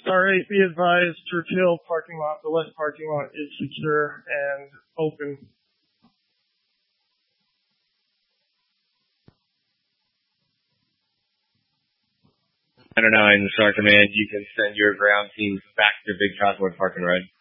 Alright, be advised, Churchill parking lot, the west parking lot is secure and open. I don't know, in Star Command, you can send your ground teams back to Big Cosworth Park and Ride.